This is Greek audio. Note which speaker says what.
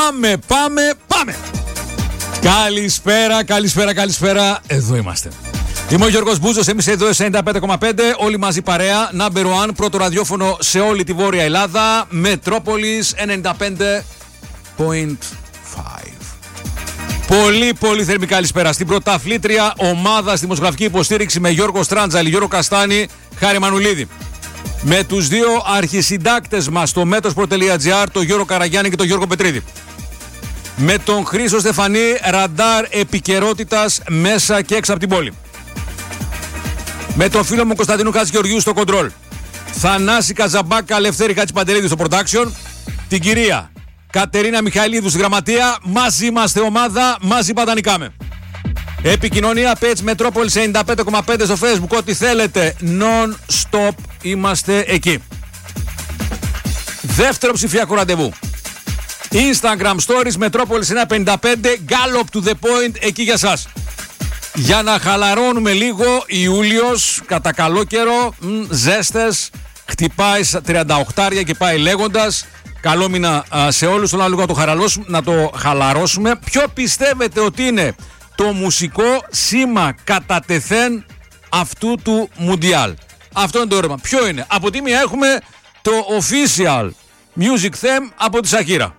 Speaker 1: Πάμε! Καλησπέρα. Εδώ είμαστε. Είμαι ο Γιώργος Μπούζος, εμείς εδώ 95,5, όλοι μαζί παρέα. Number one, πρώτο ραδιόφωνο σε όλη τη Βόρεια Ελλάδα. Μετρόπολης 95,5. Πολύ θερμή καλησπέρα στην πρωταθλήτρια ομάδα στη δημοσιογραφική υποστήριξη με Γιώργο Στράντζαλη, Γιώργο Καστάνη, Χάρη Μανουλίδη. Με τους δύο αρχισυντάκτες μας στο Metrosport.gr, τον Γιώργο Καραγιάννη και τον Γιώργο Πετρίδη. Με τον Χρήστο Στεφανή, ραντάρ επικαιρότητας μέσα και έξω από την πόλη. Με τον φίλο μου Κωνσταντίνου Χατζηγεωργίου στο κοντρόλ. Θανάση Καζαμπάκα, Λευτέρη Χατζηπαντελίδη στο production. Την κυρία Κατερίνα Μιχαηλίδου στη γραμματεία. Μαζί είμαστε ομάδα, μαζί παντανικάμε. Επικοινωνία page Μετρόπολης 95,5 στο Facebook. Ό,τι θέλετε, non-stop είμαστε εκεί. Δεύτερο ψηφιακό ραντεβού. Instagram Stories Μετρόπολης 155, Gallop to the point εκεί για σας. Για να χαλαρώνουμε λίγο, Ιούλιος, κατά καλό καιρό, ζέστες, χτυπάει 38 και πάει λέγοντας. Καλό μήνα σε όλους, θέλω λίγο να το χαλαρώσουμε. Ποιο πιστεύετε ότι είναι το μουσικό σήμα κατά τεθέν αυτού του Μουντιάλ? Αυτό είναι το ερώτημα. Ποιο είναι? Από τη μία έχουμε το official music theme από τη Σακύρα.